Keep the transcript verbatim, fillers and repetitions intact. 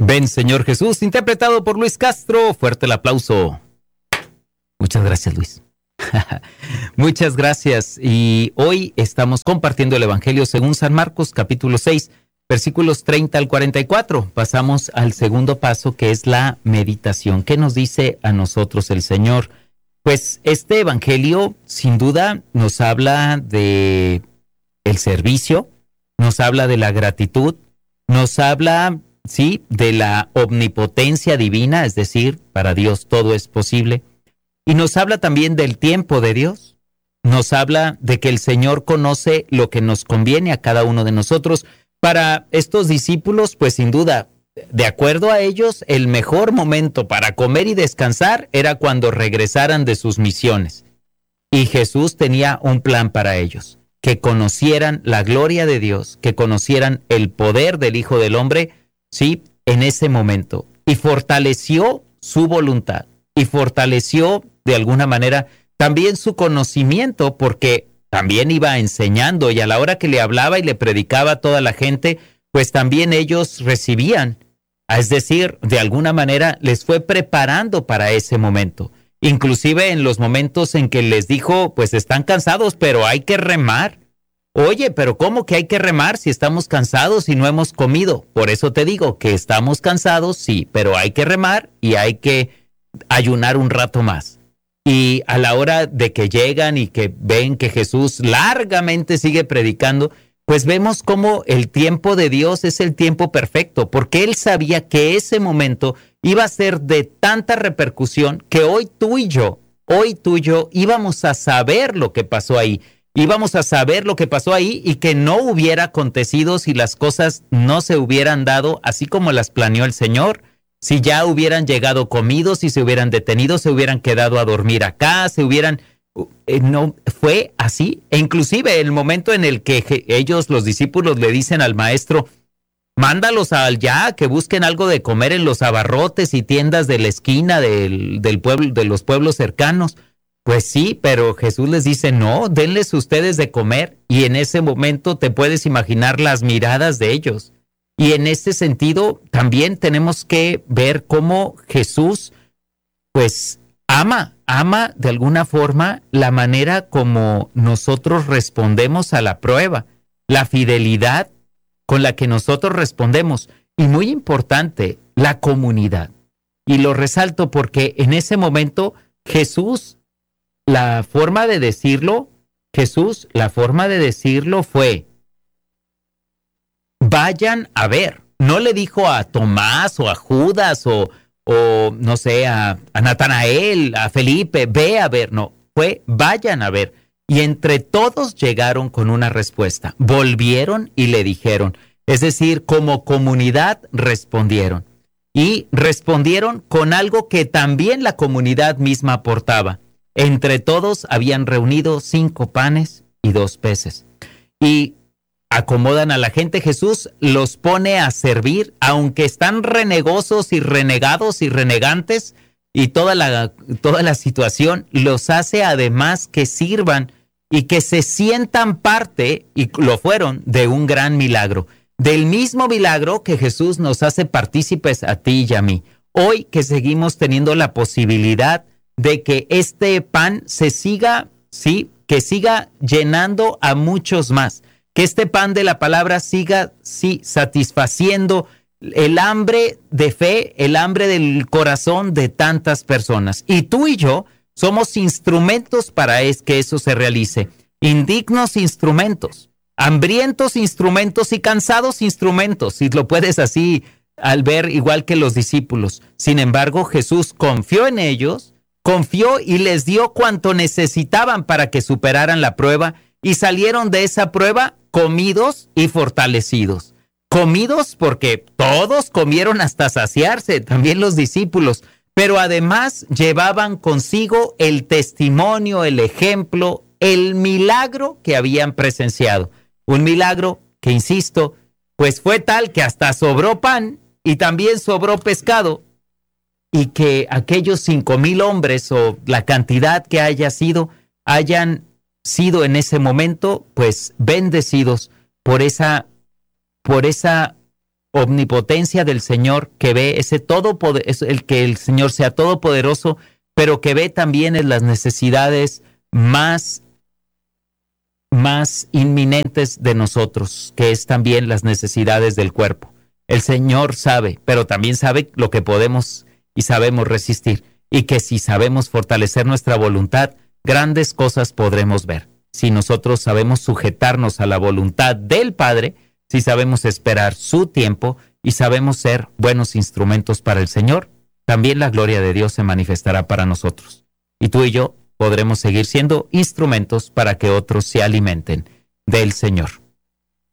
Ven, Señor Jesús, interpretado por Luis Castro. Fuerte el aplauso. Muchas gracias, Luis. Muchas gracias. Y hoy estamos compartiendo el Evangelio según San Marcos, capítulo seis, versículos treinta al cuarenta y cuatro. Pasamos al segundo paso, que es la meditación. ¿Qué nos dice a nosotros el Señor? Pues este Evangelio, sin duda, nos habla de el servicio, nos habla de la gratitud, nos habla, sí, de la omnipotencia divina, es decir, para Dios todo es posible. Y nos habla también del tiempo de Dios. Nos habla de que el Señor conoce lo que nos conviene a cada uno de nosotros. Para estos discípulos, pues sin duda, de acuerdo a ellos, el mejor momento para comer y descansar era cuando regresaran de sus misiones. Y Jesús tenía un plan para ellos, que conocieran la gloria de Dios, que conocieran el poder del Hijo del Hombre, sí, en ese momento. Y fortaleció su voluntad, y fortaleció de alguna manera también su conocimiento, porque también iba enseñando, y a la hora que le hablaba y le predicaba a toda la gente, pues también ellos recibían. Es decir, de alguna manera les fue preparando para ese momento. Inclusive en los momentos en que les dijo, pues están cansados, pero hay que remar. Oye, pero ¿cómo que hay que remar si estamos cansados y no hemos comido? Por eso te digo que estamos cansados, sí, pero hay que remar y hay que ayunar un rato más. Y a la hora de que llegan y que ven que Jesús largamente sigue predicando, pues vemos cómo el tiempo de Dios es el tiempo perfecto, porque Él sabía que ese momento iba a ser de tanta repercusión que hoy tú y yo, hoy tú y yo íbamos a saber lo que pasó ahí, íbamos a saber lo que pasó ahí y que no hubiera acontecido si las cosas no se hubieran dado así como las planeó el Señor. Si ya hubieran llegado comidos, si se hubieran detenido, se hubieran quedado a dormir acá, se hubieran... Eh, no fue así. E inclusive el momento en el que je, ellos, los discípulos, le dicen al maestro, mándalos allá, que busquen algo de comer en los abarrotes y tiendas de la esquina del, del pueblo, de los pueblos cercanos. Pues sí, pero Jesús les dice, no, denles ustedes de comer. Y en ese momento te puedes imaginar las miradas de ellos. Y en este sentido también tenemos que ver cómo Jesús, pues, ama, ama de alguna forma la manera como nosotros respondemos a la prueba, la fidelidad con la que nosotros respondemos. Y muy importante, la comunidad. Y lo resalto porque en ese momento Jesús, la forma de decirlo, Jesús, la forma de decirlo fue, vayan a ver. No le dijo a Tomás o a Judas o, o no sé, a, a Natanael, a Felipe, ve a ver. No, fue vayan a ver. Y entre todos llegaron con una respuesta. Volvieron y le dijeron. Es decir, como comunidad respondieron. Y respondieron con algo que también la comunidad misma aportaba. Entre todos habían reunido cinco panes y dos peces. Y acomodan a la gente, Jesús los pone a servir, aunque están renegosos y renegados y renegantes, y toda la, toda la situación los hace además que sirvan y que se sientan parte, y lo fueron, de un gran milagro. Del mismo milagro que Jesús nos hace partícipes a ti y a mí. Hoy que seguimos teniendo la posibilidad de que este pan se siga, sí, que siga llenando a muchos más. Que este pan de la palabra siga, sí, satisfaciendo el hambre de fe, el hambre del corazón de tantas personas. Y tú y yo somos instrumentos para es que eso se realice. Indignos instrumentos, hambrientos instrumentos y cansados instrumentos, si lo puedes así al ver igual que los discípulos. Sin embargo, Jesús confió en ellos, confió y les dio cuanto necesitaban para que superaran la prueba y salieron de esa prueba comidos y fortalecidos. Comidos porque todos comieron hasta saciarse, también los discípulos, pero además llevaban consigo el testimonio, el ejemplo, el milagro que habían presenciado. Un milagro que, insisto, pues fue tal que hasta sobró pan y también sobró pescado, y que aquellos cinco mil hombres o la cantidad que haya sido, hayan sido en ese momento, pues, bendecidos por esa, por esa omnipotencia del Señor, que ve ese todopoder, el que el Señor sea todopoderoso, pero que ve también en las necesidades más, más inminentes de nosotros, que es también las necesidades del cuerpo. El Señor sabe, pero también sabe lo que podemos y sabemos resistir, y que si sabemos fortalecer nuestra voluntad, grandes cosas podremos ver. Si nosotros sabemos sujetarnos a la voluntad del Padre, si sabemos esperar su tiempo y sabemos ser buenos instrumentos para el Señor, también la gloria de Dios se manifestará para nosotros. Y tú y yo podremos seguir siendo instrumentos para que otros se alimenten del Señor.